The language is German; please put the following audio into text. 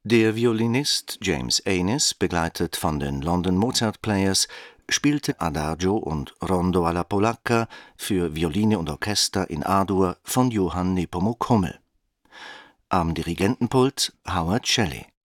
Der Violinist James Ehnes, begleitet von den London Mozart Players, spielte Adagio und Rondo alla Polacca für Violine und Orchester in A-Dur von Johann Nepomuk Hummel. Am Dirigentenpult Howard Shelley.